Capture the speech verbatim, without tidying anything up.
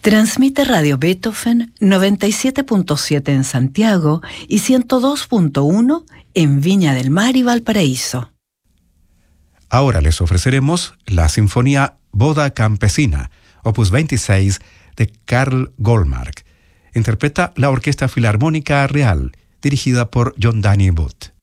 Transmite Radio Beethoven noventa y siete punto siete en Santiago y ciento dos punto uno en Viña del Mar y Valparaíso. Ahora les ofreceremos la Sinfonía Boda Campesina, opus veintiséis de Karl Goldmark. Interpreta la Orquesta Filarmónica Real, dirigida por John Danny Booth.